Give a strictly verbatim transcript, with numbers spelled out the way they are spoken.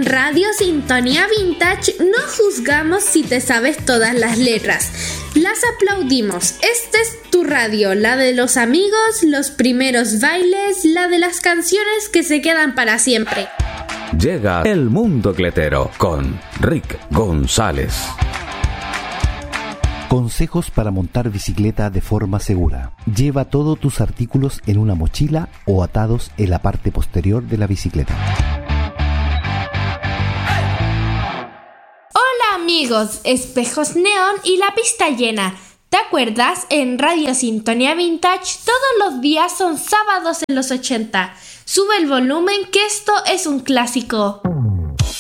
Radio Sintonía Vintage no juzgamos si te sabes todas las letras. Las aplaudimos. Esta es tu radio, la de los amigos, los primeros bailes, la de las canciones que se quedan para siempre. Llega El Mundo Cletero con Rick González. Consejos para montar bicicleta de forma segura. Lleva todos tus artículos en una mochila o atados en la parte posterior de la bicicleta. Hola amigos, espejos neón y la pista llena. ¿Te acuerdas? En Radio Sintonía Vintage todos los días son sábados en los ochenta. Sube el volumen que esto es un clásico.